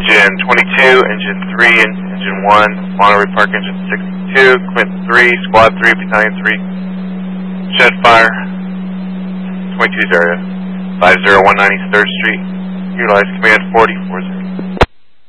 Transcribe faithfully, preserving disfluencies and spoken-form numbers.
Engine twenty-two, Engine three, Engine one, Monterey Park Engine sixty-two, Quint three, Squad three, Battalion three, Shed Fire, twenty-two's area, five zero one nine East third Street, utilize Command forty four zero.